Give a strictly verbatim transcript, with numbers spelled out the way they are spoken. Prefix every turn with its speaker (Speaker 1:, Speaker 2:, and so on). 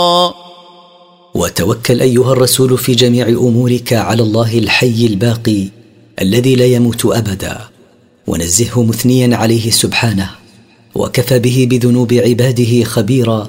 Speaker 1: وتوكل أيها الرسول في جميع أمورك على الله الحي الباقي الذي لا يموت أبدا، ونزهه مثنيا عليه سبحانه، وكفى به بذنوب عباده خبيرا